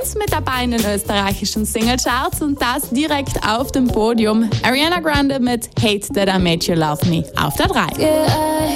ist mit dabei in den österreichischen Singlecharts und das direkt auf dem Podium. Ariana Grande mit Hate That I Made You Love Me auf der 3. Yeah,